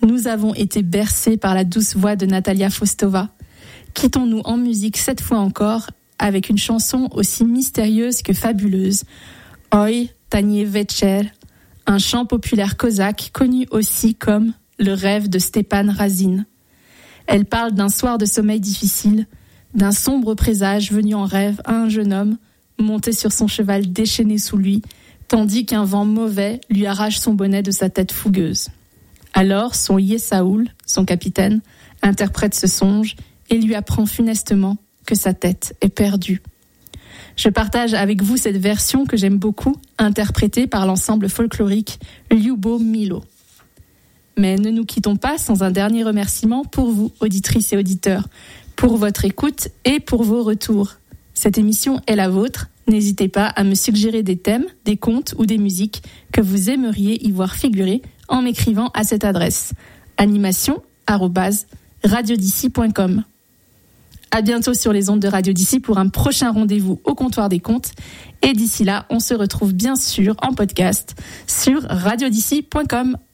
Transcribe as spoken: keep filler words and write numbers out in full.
nous avons été bercés par la douce voix de Natalia Faustova. Quittons-nous en musique cette fois encore avec une chanson aussi mystérieuse que fabuleuse. Oj, tanie večer, un chant populaire cosaque connu aussi comme le rêve de Stepan Razine. Elle parle d'un soir de sommeil difficile, d'un sombre présage venu en rêve à un jeune homme monté sur son cheval déchaîné sous lui, tandis qu'un vent mauvais lui arrache son bonnet de sa tête fougueuse. Alors son Yesaoul, son capitaine, interprète ce songe et lui apprend funestement que sa tête est perdue. Je partage avec vous cette version que j'aime beaucoup, interprétée par l'ensemble folklorique Ljubo Milo. Mais ne nous quittons pas sans un dernier remerciement pour vous, auditrices et auditeurs, pour votre écoute et pour vos retours. Cette émission est la vôtre. N'hésitez pas à me suggérer des thèmes, des contes ou des musiques que vous aimeriez y voir figurer en m'écrivant à cette adresse animation arobase radiodici point com. À bientôt sur les ondes de Radio D'ici pour un prochain rendez-vous au comptoir des contes. Et d'ici là, on se retrouve bien sûr en podcast sur radiodici point com.